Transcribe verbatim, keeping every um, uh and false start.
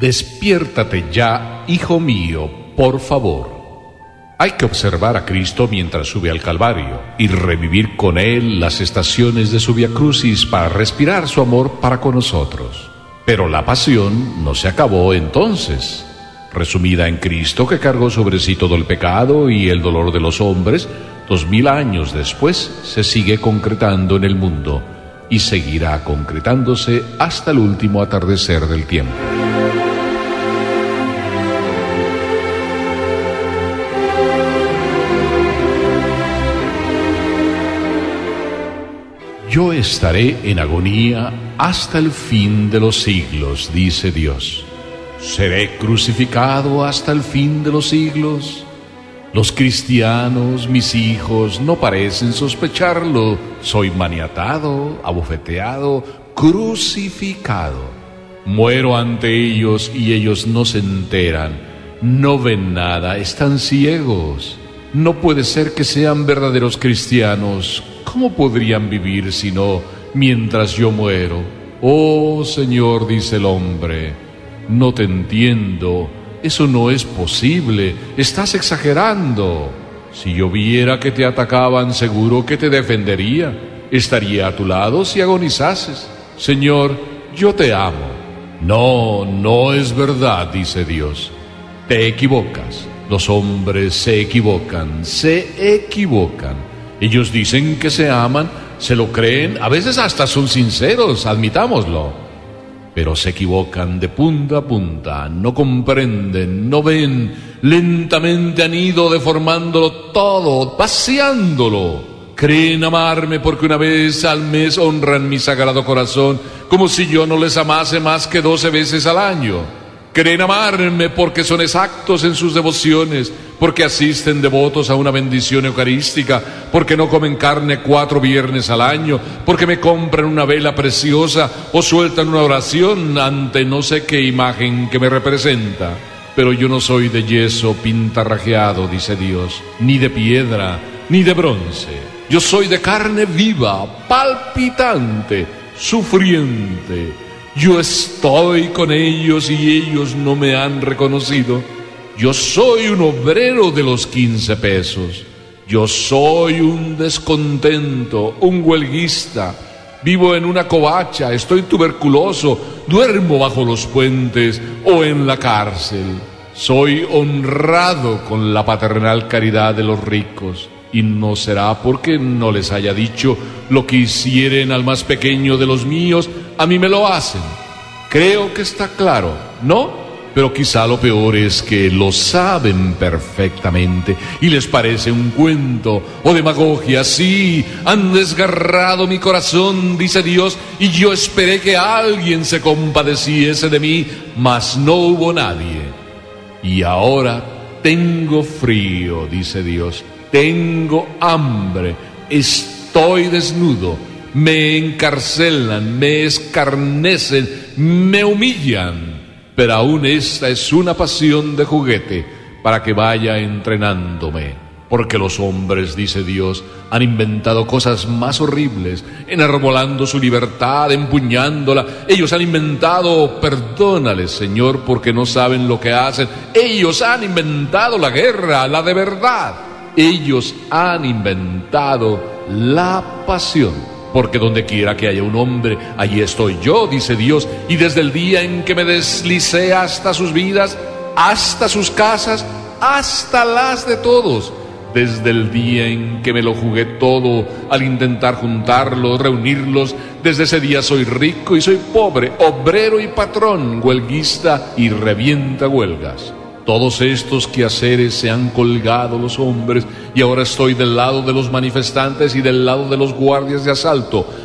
Despiértate ya, hijo mío, por favor. Hay que observar a Cristo mientras sube al Calvario y revivir con Él las estaciones de su Vía Crucis para respirar su amor para con nosotros. Pero la pasión no se acabó entonces. Resumida en Cristo, que cargó sobre sí todo el pecado y el dolor de los hombres, dos mil años después se sigue concretando en el mundo y seguirá concretándose hasta el último atardecer del tiempo. Yo estaré en agonía hasta el fin de los siglos, dice Dios. ¿Seré crucificado hasta el fin de los siglos? Los cristianos, mis hijos, no parecen sospecharlo. Soy maniatado, abofeteado, crucificado. Muero ante ellos y ellos no se enteran. No ven nada, están ciegos. No puede ser que sean verdaderos cristianos. ¿Cómo podrían vivir si no mientras yo muero? Oh, Señor, dice el hombre, no te entiendo. Eso no es posible. Estás exagerando. Si yo viera que te atacaban, seguro que te defendería. Estaría a tu lado si agonizases. Señor, yo te amo. No, no es verdad, dice Dios. Te equivocas. Los hombres se equivocan, se equivocan. Ellos dicen que se aman, se lo creen, a veces hasta son sinceros, admitámoslo. Pero se equivocan de punta a punta, no comprenden, no ven, lentamente han ido deformándolo todo, vaciándolo. Creen amarme porque una vez al mes honran mi sagrado corazón, como si yo no les amase más que doce veces al año. Creen amarme porque son exactos en sus devociones, porque asisten devotos a una bendición eucarística, porque no comen carne cuatro viernes al año, porque me compran una vela preciosa o sueltan una oración ante no sé qué imagen que me representa. Pero yo no soy de yeso pintarrajeado, dice Dios, ni de piedra, ni de bronce. Yo soy de carne viva, palpitante, sufriente. Yo estoy con ellos y ellos no me han reconocido. Yo soy un obrero de los quince pesos. Yo soy un descontento, un huelguista. Vivo en una covacha, estoy tuberculoso, duermo bajo los puentes o en la cárcel. Soy honrado con la paternal caridad de los ricos. Y no será porque no les haya dicho lo que hicieren al más pequeño de los míos, a mí me lo hacen. Creo que está claro, ¿no? Pero quizá lo peor es que lo saben perfectamente y les parece un cuento o demagogia. Sí, han desgarrado mi corazón, dice Dios, y yo esperé que alguien se compadeciese de mí, mas no hubo nadie. Y ahora tengo frío, dice Dios. Tengo hambre, estoy desnudo, me encarcelan, me escarnecen, me humillan. Pero aún esta es una pasión de juguete para que vaya entrenándome. Porque los hombres, dice Dios, han inventado cosas más horribles, enarbolando su libertad, empuñándola. Ellos han inventado, perdónales, Señor, porque no saben lo que hacen. Ellos han inventado la guerra, la de verdad. Ellos han inventado la pasión, porque donde quiera que haya un hombre, allí estoy yo, dice Dios, y desde el día en que me deslicé hasta sus vidas, hasta sus casas, hasta las de todos, desde el día en que me lo jugué todo al intentar juntarlos, reunirlos, desde ese día soy rico y soy pobre, obrero y patrón, huelguista y revienta huelgas. Todos estos quehaceres se han colgado los hombres y ahora estoy del lado de los manifestantes y del lado de los guardias de asalto.